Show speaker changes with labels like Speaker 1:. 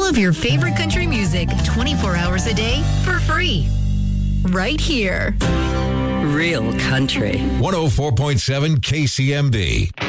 Speaker 1: all of your favorite country music 24 hours a day for free. Right here.
Speaker 2: Real country.
Speaker 3: 104.7 KCMB.